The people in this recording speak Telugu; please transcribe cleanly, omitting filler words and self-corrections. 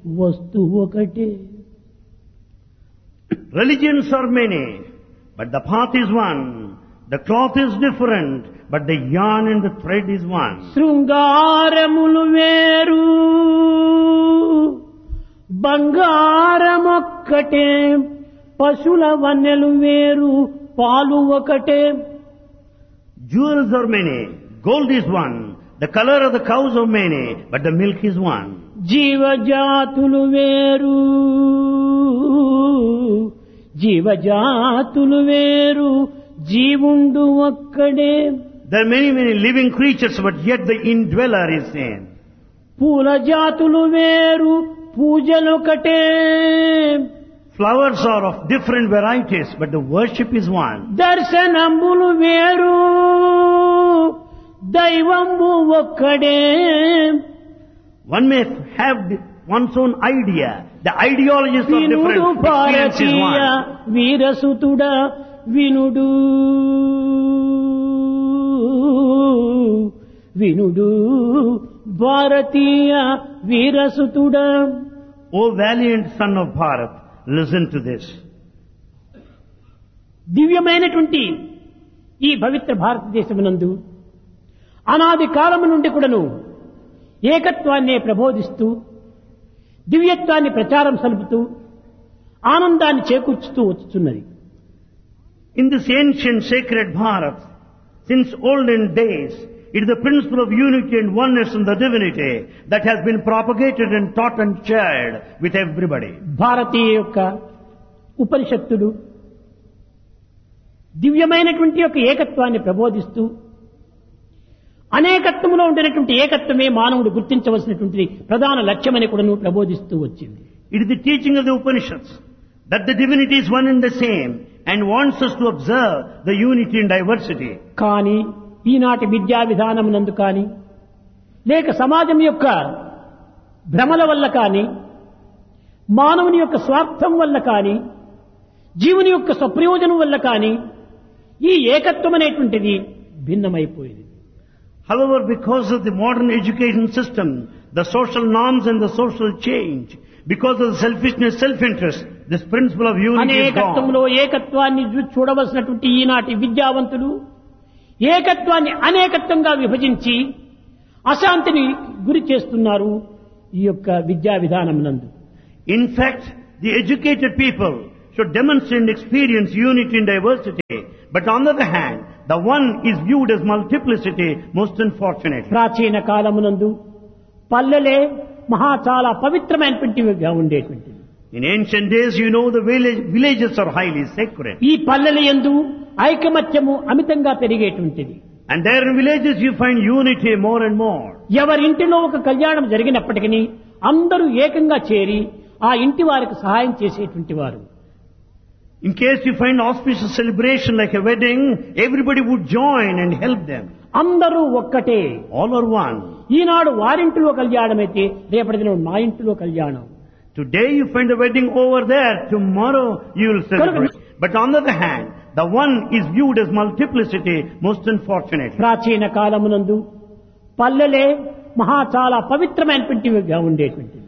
వస్తువు ఒకటే. Religions are many, but the path is one. The cloth is different, but the yarn and the thread is one. శృంగారములు వేరు బంగారమొక్కటే, పశుల వన్నెలు వేరు పాలు ఒకటే. Jewels are many, gold is one. The color of the cows are many, but the milk is one. జీవజాతులు వేరు జీవజాతులు వేరు జీవుండు ఒక్కడే. There are many living creatures, but yet the indweller is same. పూల జాతులు వేరు పూజలొకటే. Flowers are of different varieties, but the worship is one. దర్శనంబులు వేరు దైవంబు ఒక్కడే. One may have one's own idea. The ideologies are వినుడు different. Experience is Bharatiya one. వీరసుతుడ వినుడు వినుడు భారతీయ వీరసుతుడ. O valiant son of Bharat, listen to this. దివ్యమైనటువంటి ఈ పవిత్ర భారతదేశమునందు అనాది కాలము నుండి కూడాను ఏకత్వాన్నే ప్రబోధిస్తూ దివ్యత్వాన్ని ప్రచారం సలుపుతూ ఆనందాన్ని చేకూర్చుతూ వచ్చుతున్నది. In this ancient sacred Bharat, since olden days, it is the principle of unity and oneness in the divinity that has been propagated and taught and shared with everybody. భారతీయ యొక్క ఉపనిషత్తులు దివ్యమైనటువంటి యొక్క ఏకత్వాన్ని ప్రబోధిస్తూ అనేకత్వంలో ఉండేటువంటి ఏకత్వమే మానవుడు గుర్తించవలసినటువంటి ప్రధాన లక్ష్యమని కూడాను ప్రబోధిస్తూ వచ్చింది. It is the teaching of the Upanishads that the divinity is one and the same and wants us to observe the unity and diversity. కానీ ఈనాటి విద్యా విధానమునందు కానీ లేక సమాజం యొక్క భ్రమల వల్ల కానీ మానవుని యొక్క స్వార్థం వల్ల కానీ జీవుని యొక్క స్వప్రయోజనం వల్ల కానీ ఈ ఏకత్వం అనేటువంటిది భిన్నమైపోయింది. However, because of the modern education system, the social norms and the social change, because of the selfishness, self-interest, this principle of unity is gone. అనేకత్వంలో ఏకత్వాన్ని చూడవలసినటువంటి ఈనాటి విద్యావంతులు ఏకత్వాన్ని అనేకత్వంగా విభజించి అశాంతిని గురి చేస్తున్నారు ఈ యొక్క విద్యా విధానం నందు. In fact, the educated people should demonstrate and experience unity and diversity, but on the other hand, the one is viewed as multiplicity, most unfortunately. ప్రాచీన కాలమునందు పల్లెలే మహా చాలా పవిత్రమైనటువంటివిగా ఉండేటువంటివి. In ancient days, you know, the villages are highly sacred. ఈ పల్లెల యందు ఐకమత్యము అమితంగా పెరిగేటువంటిది. And there in villages you find unity more and more. ఎవరింటిలో ఒక కళ్యాణం జరిగినప్పటికీ అందరూ ఏకంగా చేరి ఆ ఇంటి వారికి సహాయం చేసేటువంటి వారు. In case you find auspicious celebration like a wedding, everybody would join and help them. అందరూ ఒక్కటే. All are one. ఈనాడు వారింటిలో కళ్యాణం అయితే రేపటి దినం మా ఇంటిలో కళ్యాణం. Today you find a wedding over there, tomorrow you will celebrate. But on the other hand, the one is viewed as multiplicity, most unfortunately. ప్రాచీన కాలమునందు పల్లెలే మహా చాలా పవిత్రమైనటువంటివిగా ఉండేటువంటివి.